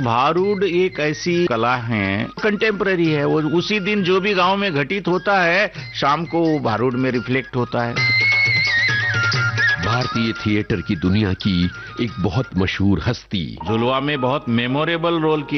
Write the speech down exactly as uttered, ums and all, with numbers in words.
भारूड एक ऐसी कला है, कंटेम्पररी है। वो उसी दिन जो भी गांव में घटित होता है, शाम को भारूड में रिफ्लेक्ट होता है। भारतीय थिएटर की दुनिया की एक बहुत मशहूर हस्ती, झुलवा में बहुत मेमोरेबल रोल किया